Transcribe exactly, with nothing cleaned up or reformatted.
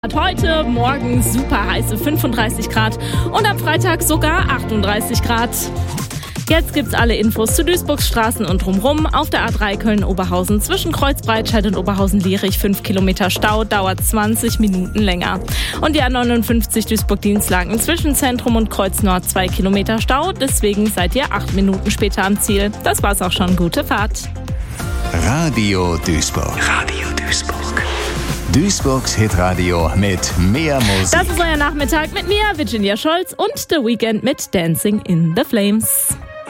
Heute, morgen super heiße fünfunddreißig Grad und am Freitag sogar achtunddreißig Grad. Jetzt gibt's alle Infos zu Duisburgs Straßen und drumrum. Auf der A drei Köln-Oberhausen zwischen Kreuz-Breitscheid und Oberhausen-Lierich fünf Kilometer Stau, dauert zwanzig Minuten länger. Und die A neunundfünfzig Duisburg-Dienstlaken zwischen Zentrum und Kreuz Nord zwei Kilometer Stau, deswegen seid ihr acht Minuten später am Ziel. Das war's auch schon, gute Fahrt. Radio Duisburg. Radio Duisburg. Duisburgs Hitradio mit mehr Musik. Das ist euer Nachmittag mit mir, Virginia Scholz, und The Weeknd mit Dancing in the Flames.